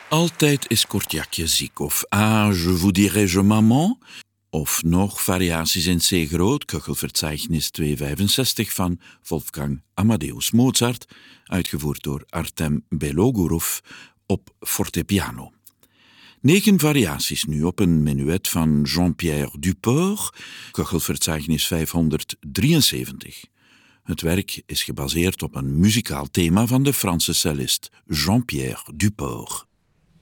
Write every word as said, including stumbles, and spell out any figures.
Altijd is Kortjakje ziek, of Ah, je vous dirai je maman, of nog variaties in C groot, Köchelverzeichnis tweehonderdvijfenzestig van Wolfgang Amadeus Mozart, uitgevoerd door Artem Belogorov op fortepiano. Negen variaties nu op een menuet van Jean-Pierre Duport, Köchelverzeichnis vijfhonderddrieënzeventig. Het werk is gebaseerd op een muzikaal thema van de Franse cellist Jean-Pierre Duport.